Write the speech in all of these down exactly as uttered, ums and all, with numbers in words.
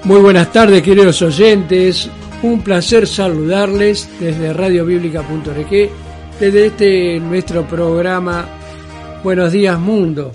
Muy buenas tardes, queridos oyentes. Un placer saludarles desde radio bíblica punto org, desde este nuestro programa Buenos Días Mundo.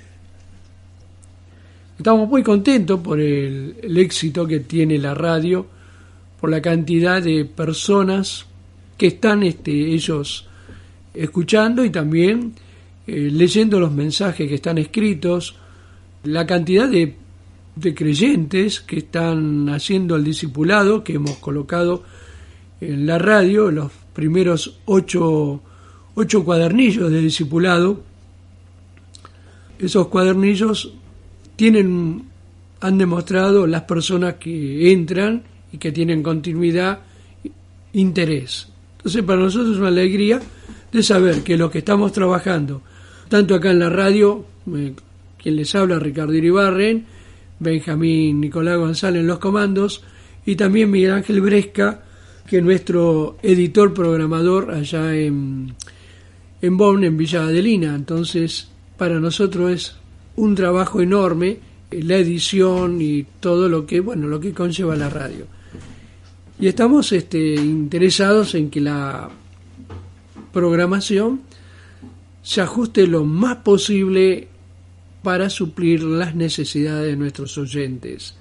Estamos muy contentos por el, el éxito que tiene la radio, por la cantidad de personas que están este, ellos escuchando y también eh, leyendo los mensajes que están escritos, la cantidad de de creyentes que están haciendo el discipulado que hemos colocado en la radio, los primeros ocho, ocho cuadernillos de discipulado. Esos cuadernillos tienen, han demostrado las personas que entran y que tienen continuidad, interés. Entonces para nosotros es una alegría de saber que lo que estamos trabajando, tanto acá en la radio, eh, quien les habla, Ricardo Iribarren, Benjamín Nicolás González en los comandos, y también Miguel Ángel Bresca, que es nuestro editor programador allá en, en Bonn, en Villa Adelina. Entonces, para nosotros es un trabajo enorme la edición y todo lo que, bueno, lo que conlleva la radio. Y estamos este, interesados en que la programación se ajuste lo más posible para suplir las necesidades de nuestros oyentes.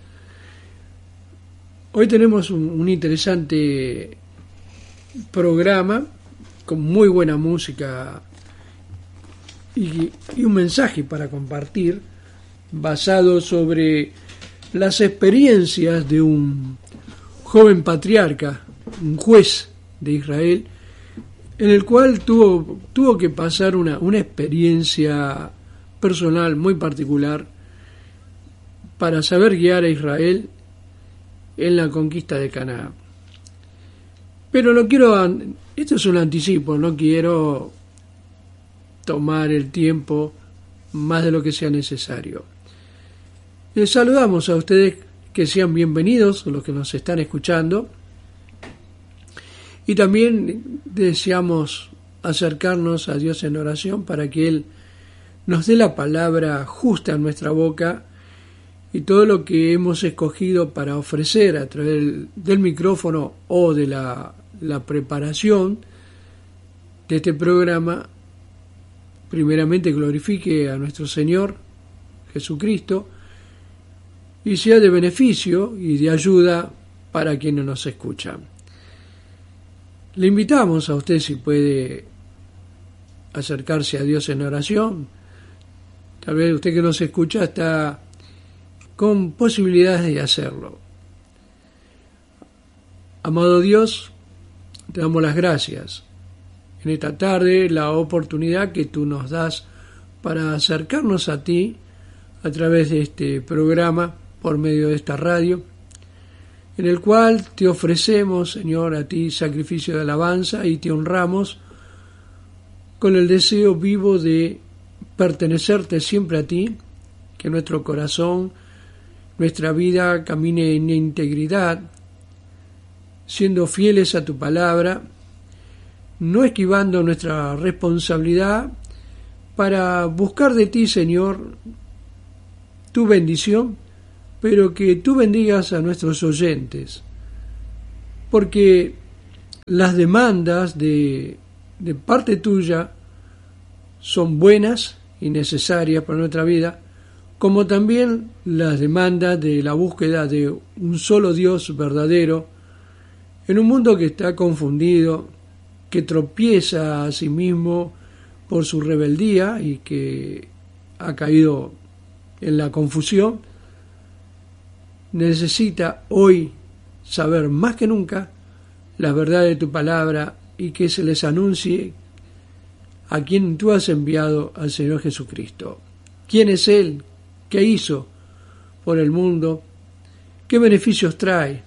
Hoy tenemos un, un interesante programa con muy buena música y, y un mensaje para compartir basado sobre las experiencias de un joven patriarca, un juez de Israel, en el cual tuvo, tuvo que pasar una, una experiencia personal muy particular para saber guiar a Israel en la conquista de Canaán. Pero no quiero, esto es un anticipo, no quiero tomar el tiempo más de lo que sea necesario. Les saludamos a ustedes, que sean bienvenidos, los que nos están escuchando, y también deseamos acercarnos a Dios en oración para que Él nos dé la palabra justa en nuestra boca y todo lo que hemos escogido para ofrecer a través del, del micrófono o de la, la preparación de este programa, primeramente glorifique a nuestro Señor Jesucristo y sea de beneficio y de ayuda para quienes nos escuchan. Le invitamos a usted, si puede acercarse a Dios en oración. Tal vez usted que nos escucha está con posibilidades de hacerlo. Amado Dios, te damos las gracias en esta tarde, la oportunidad que tú nos das para acercarnos a ti a través de este programa, por medio de esta radio, en el cual te ofrecemos, Señor, a ti sacrificio de alabanza y te honramos con el deseo vivo de pertenecerte siempre a ti, que nuestro corazón, nuestra vida camine en integridad, siendo fieles a tu palabra, no esquivando nuestra responsabilidad para buscar de ti, Señor, tu bendición, pero que tú bendigas a nuestros oyentes, porque las demandas de, de parte tuya son buenas y necesarias para nuestra vida, como también las demandas de la búsqueda de un solo Dios verdadero en un mundo que está confundido, que tropieza a sí mismo por su rebeldía y que ha caído en la confusión. Necesita hoy saber más que nunca la verdad de tu palabra y que se les anuncie a quien tú has enviado, al Señor Jesucristo. ¿Quién es Él? ¿Qué hizo por el mundo? ¿Qué beneficios trae?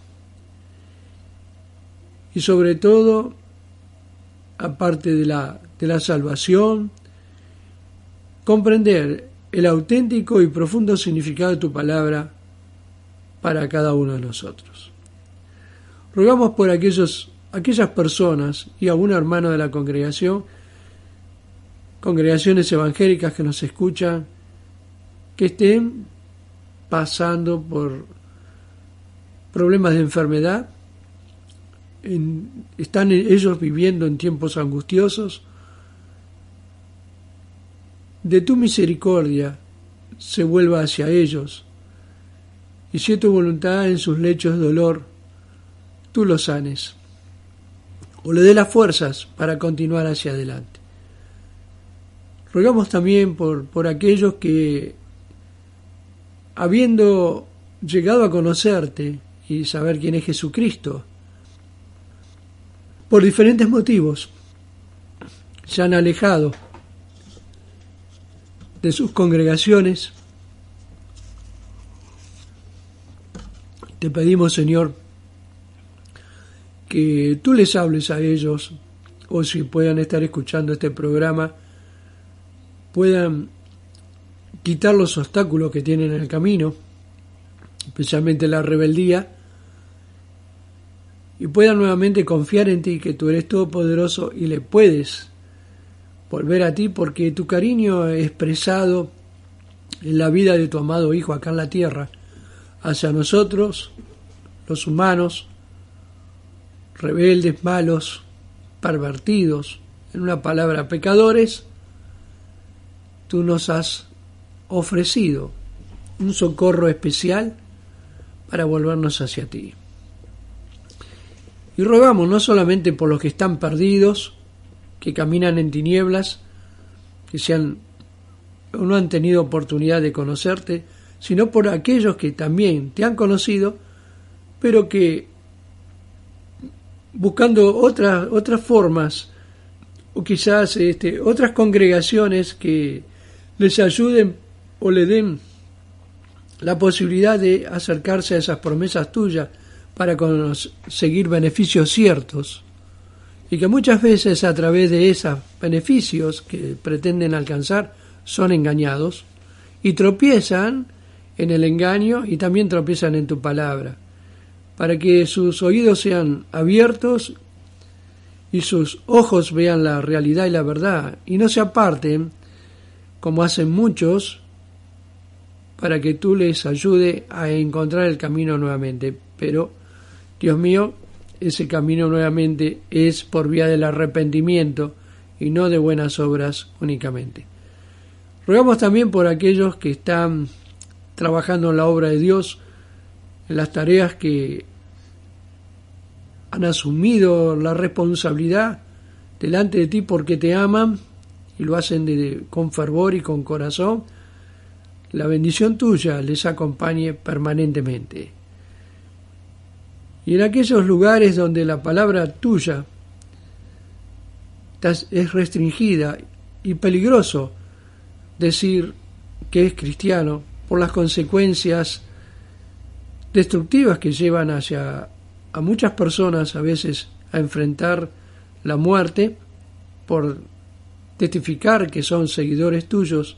Y sobre todo, aparte de la, de la salvación, comprender el auténtico y profundo significado de tu palabra para cada uno de nosotros. Rogamos por aquellos, aquellas personas y algún hermano de la congregación, congregaciones evangélicas que nos escuchan, que estén pasando por problemas de enfermedad, en, están ellos viviendo en tiempos angustiosos. De tu misericordia se vuelva hacia ellos, y si es tu voluntad en sus lechos de dolor, tú los sanes, o le dé las fuerzas para continuar hacia adelante. Rogamos también por, por aquellos que, habiendo llegado a conocerte y saber quién es Jesucristo, por diferentes motivos se han alejado de sus congregaciones. Te pedimos, Señor, que tú les hables a ellos, o si puedan estar escuchando este programa, puedan quitar los obstáculos que tienen en el camino, especialmente la rebeldía, y puedan nuevamente confiar en ti, que tú eres todopoderoso y le puedes volver a ti, porque tu cariño expresado en la vida de tu amado Hijo acá en la tierra, hacia nosotros, los humanos, rebeldes, malos, pervertidos, en una palabra, pecadores, tú nos has ofrecido un socorro especial para volvernos hacia ti. Y rogamos no solamente por los que están perdidos, que caminan en tinieblas, que se han, o no han tenido oportunidad de conocerte, sino por aquellos que también te han conocido, pero que buscando otras otras formas, o quizás este, otras congregaciones que les ayuden o le den la posibilidad de acercarse a esas promesas tuyas para conseguir beneficios ciertos, y que muchas veces a través de esos beneficios que pretenden alcanzar son engañados y tropiezan en el engaño y también tropiezan en tu palabra, para que sus oídos sean abiertos y sus ojos vean la realidad y la verdad, y no se aparten como hacen muchos, para que tú les ayude a encontrar el camino nuevamente. Pero, Dios mío, ese camino nuevamente es por vía del arrepentimiento y no de buenas obras únicamente. Rogamos también por aquellos que están trabajando en la obra de Dios, en las tareas que han asumido la responsabilidad delante de ti porque te aman y lo hacen de, con fervor y con corazón. La bendición tuya les acompañe permanentemente. Y en aquellos lugares donde la palabra tuya es restringida y peligroso decir que es cristiano por las consecuencias destructivas que llevan hacia a muchas personas a veces a enfrentar la muerte por testificar que son seguidores tuyos,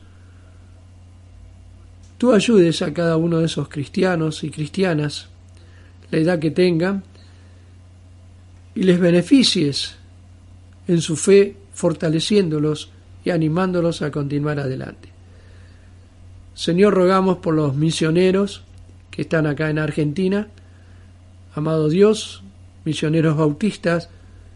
tú ayudes a cada uno de esos cristianos y cristianas, la edad que tengan, y les beneficies en su fe, fortaleciéndolos y animándolos a continuar adelante. Señor, rogamos por los misioneros que están acá en Argentina, amado Dios, misioneros bautistas,